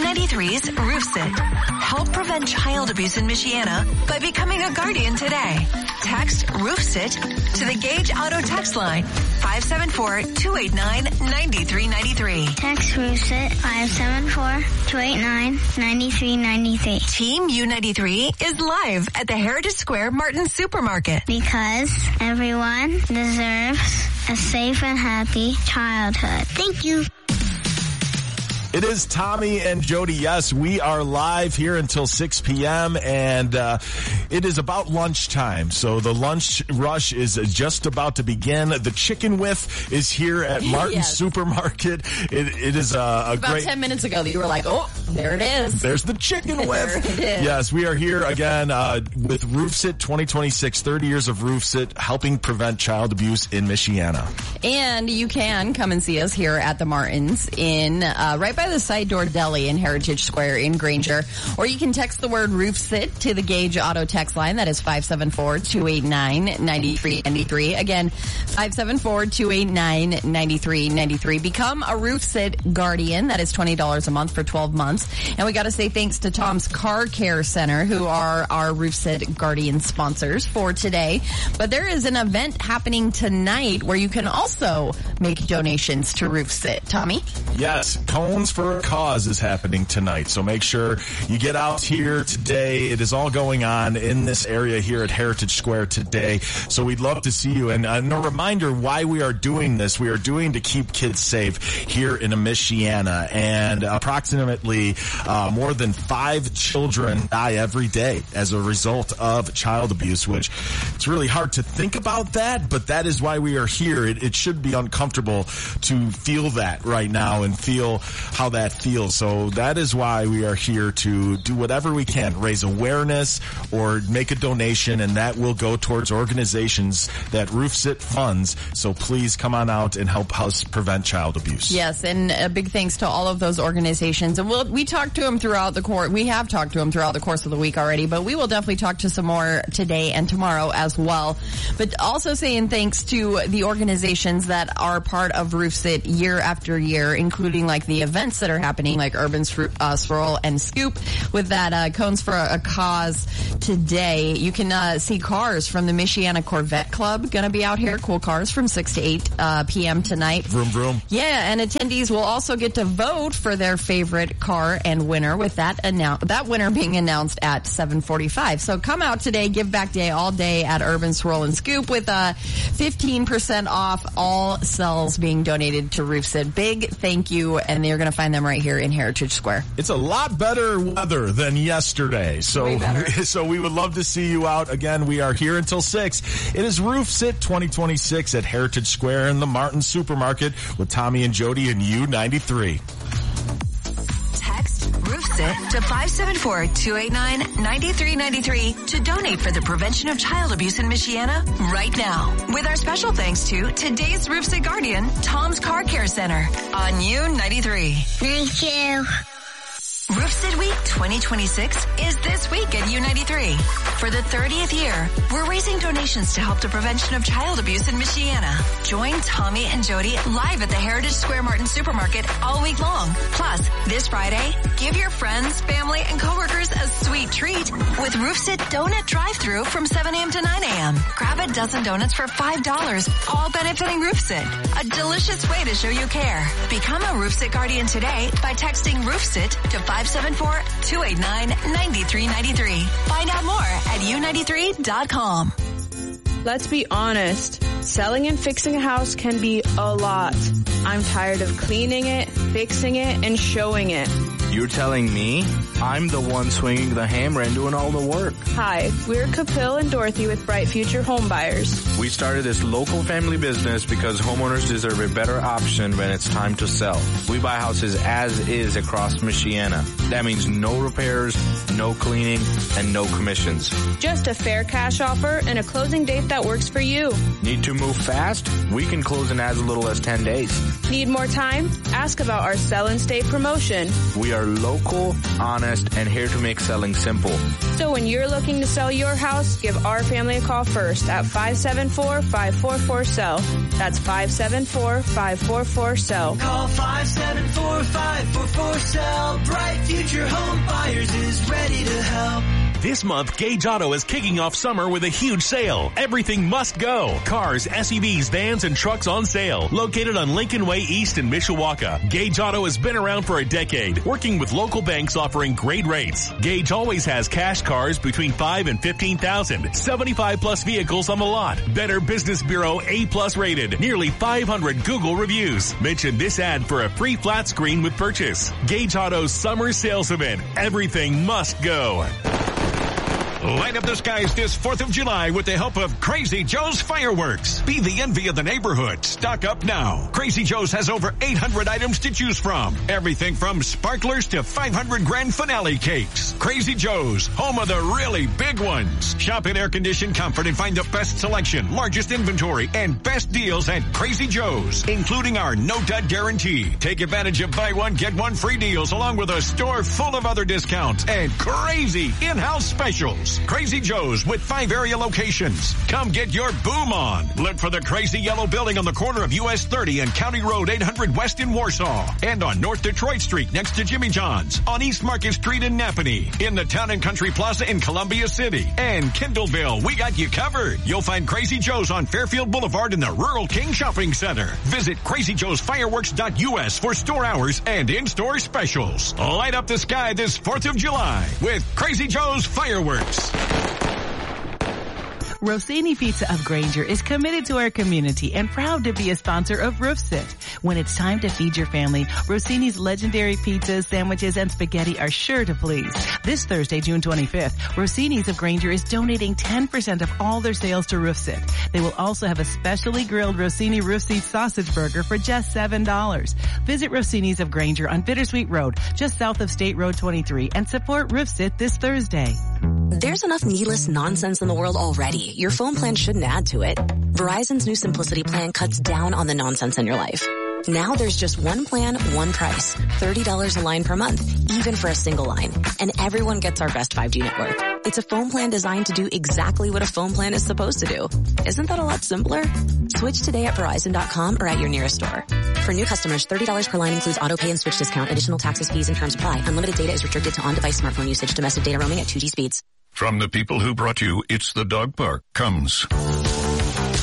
U93's Roof Sit. Help prevent child abuse in Michiana by becoming a guardian today. Text Roof Sit to the Gage Auto text line 574-289-9393. Text Roof Sit 574-289-9393. Team U93 is live at the Heritage Square Martin Supermarket. Because everyone deserves a safe and happy childhood. Thank you. It is Tommy and Jody. Yes, we are live here until 6 p.m. and it is about lunchtime. So the lunch rush is just about to begin. The chicken whiff is here at Martin Supermarket. It is a about great... 10 minutes ago that you were like, oh, there it is. There's the chicken whiff. There it is. Yes, we are here again with Roof Sit 2026, 30 years of Roof Sit, helping prevent child abuse in Michiana. And you can come and see us here at the Martins in right by the Side Door Deli in Heritage Square in Granger. Or you can text the word Roof Sit to the Gage Auto text line. That is 574-289-9393. Again, 574-289-9393. Become a Roof Sit Guardian. That is $20 a month for 12 months. And we got to say thanks to Tom's Car Care Center, who are our Roof Sit Guardian sponsors for today. But there is an event happening tonight where you can also make donations to Roof Sit. Tommy? Yes, Cones for a Cause is happening tonight. So make sure you get out here today. It is all going on in this area here at Heritage Square today. So we'd love to see you. And a reminder why we are doing this. We are doing to keep kids safe here in Michiana. And approximately more than 5 children die every day as a result of child abuse, which it's really hard to think about that, but that is why we are here. It should be uncomfortable to feel that right now and feel how that feels. So that is why we are here to do whatever we can, raise awareness or make a donation, and that will go towards organizations that Roof Sit funds. So please come on out and help us prevent child abuse. Yes, and a big thanks to all of those organizations. And we talked to them throughout the course. We have talked to them throughout the course of the week already, but we will definitely talk to some more today and tomorrow as well. But also saying thanks to the organizations that are part of Roof Sit year after year, including like the events that are happening, like Urban Swirl and Scoop with that Cones for a Cause today. You can see cars from the Michiana Corvette Club going to be out here. Cool cars from 6 to 8 p.m. tonight. Vroom, vroom. Yeah, and attendees will also get to vote for their favorite car and winner, with that winner being announced at 7:45. So come out today, Give Back Day all day at Urban Swirl and Scoop with 15% off all cells being donated to Roof Sit. Big thank you, and you're going to find them right here in Heritage Square. It's a lot better weather than yesterday, so we would love to see you out. Again, we are here until 6. It is Roof Sit 2026 at Heritage Square in the Martin Supermarket with Tommy and Jody and U93. Text Roof Sit to 574-289-9393 to donate for the prevention of child abuse in Michiana right now. With our special thanks to today's Roof Sit Guardian, Tom's Car Care Center on U93. Thank you. Roof Sit Week 2026 is this week at U93. For the 30th year, we're raising donations to help the prevention of child abuse in Michiana. Join Tommy and Jody live at the Heritage Square Martin Supermarket all week long. Plus, this Friday, give your friends, family, and coworkers a sweet treat with Roof Sit Donut Drive-Thru from 7 a.m. to 9 a.m. Grab a dozen donuts for $5, all benefiting Roof Sit. A delicious way to show you care. Become a Roof Sit Guardian today by texting Roof Sit to 574-289-9393. Find out more at u93.com. Let's be honest, selling and fixing a house can be a lot. I'm tired of cleaning it, fixing it, and showing it. You're telling me? I'm the one swinging the hammer and doing all the work. Hi, we're Kapil and Dorothy with Bright Future Home Buyers. We started this local family business because homeowners deserve a better option when it's time to sell. We buy houses as is across Michiana. That means no repairs, no cleaning, and no commissions. Just a fair cash offer and a closing date that works for you. Need to move fast? We can close in as little as 10 days. Need more time? Ask about our Sell and Stay promotion. We are local, honest, and here to make selling simple. So when you're looking to sell your house, give our family a call first at 574-544-SELL. That's 574-544-SELL. Call 574-544 for sale. Bright Future Home Buyers is ready to help. This month, Gage Auto is kicking off summer with a huge sale. Everything must go. Cars, SUVs, vans, and trucks on sale. Located on Lincoln Way East in Mishawaka, Gage Auto has been around for a decade, working with local banks offering great rates. Gage always has cash cars between $5,000 and $15,000. 75 plus vehicles on the lot. Better Business Bureau A+ rated. Nearly 500 Google reviews. Mention this ad for a free flat screen with purchase. Gage Auto's summer sales event. Everything must go. Light up the skies this 4th of July with the help of Crazy Joe's Fireworks. Be the envy of the neighborhood. Stock up now. Crazy Joe's has over 800 items to choose from. Everything from sparklers to 500 grand finale cakes. Crazy Joe's, home of the really big ones. Shop in air-conditioned comfort and find the best selection, largest inventory, and best deals at Crazy Joe's, including our no-dud guarantee. Take advantage of buy one, get one free deals along with a store full of other discounts and crazy in-house specials. Crazy Joe's with 5 area locations. Come get your boom on. Look for the crazy yellow building on the corner of US 30 and County Road 800 West in Warsaw. And on North Detroit Street next to Jimmy John's. On East Market Street in Napanee. In the Town and Country Plaza in Columbia City. And Kindleville, we got you covered. You'll find Crazy Joe's on Fairfield Boulevard in the Rural King Shopping Center. Visit crazyjoesfireworks.us for store hours and in-store specials. Light up the sky this 4th of July with Crazy Joe's Fireworks. Rossini Pizza of Granger is committed to our community and proud to be a sponsor of RoofSit. When it's time to feed your family, Rossini's legendary pizzas, sandwiches, and spaghetti are sure to please. This Thursday, June 25th, Rossini's of Granger is donating 10% of all their sales to RoofSit. They will also have a specially grilled Rossini RoofSit sausage burger for just $7. Visit Rossini's of Granger on Bittersweet Road, just south of State Road 23, and support RoofSit this Thursday. There's enough needless nonsense in the world already. Your phone plan shouldn't add to it. Verizon's new Simplicity plan cuts down on the nonsense in your life. Now there's just one plan, one price. $30 a line per month, even for a single line. And everyone gets our best 5G network. It's a phone plan designed to do exactly what a phone plan is supposed to do. Isn't that a lot simpler? Switch today at Verizon.com or at your nearest store. For new customers, $30 per line includes auto pay and switch discount. Additional taxes, fees, and terms apply. Unlimited data is restricted to on-device smartphone usage. Domestic data roaming at 2G speeds. From the people who brought you It's the Dog Park comes